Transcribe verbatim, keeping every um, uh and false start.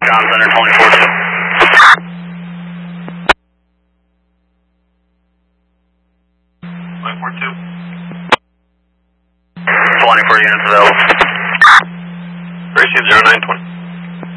John Center, twenty-four two. twenty-four two. twenty-four units available. Gracie zero nine twenty.